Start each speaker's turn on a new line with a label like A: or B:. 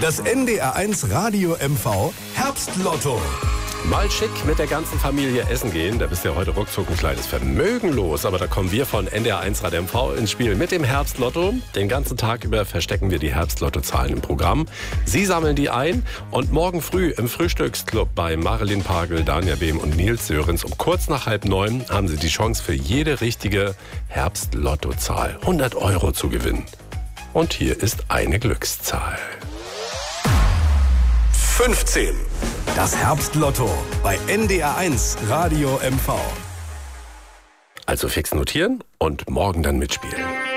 A: Das NDR1 Radio MV Herbstlotto.
B: Mal schick mit der ganzen Familie essen gehen. Da bist du ja heute ruckzuck ein kleines Vermögen los. Aber da kommen wir von NDR1 Radio MV ins Spiel mit dem Herbstlotto. Den ganzen Tag über verstecken wir die Herbstlottozahlen im Programm. Sie sammeln die ein und morgen früh im Frühstücksclub bei Marilyn Pagel, Danja Behm und Nils Sörensen um kurz nach 8:30 haben Sie die Chance für jede richtige Herbstlottozahl 100 € zu gewinnen. Und hier ist eine Glückszahl.
A: 15. Das Herbstlotto bei NDR1 Radio MV.
B: Also fix notieren und morgen dann mitspielen.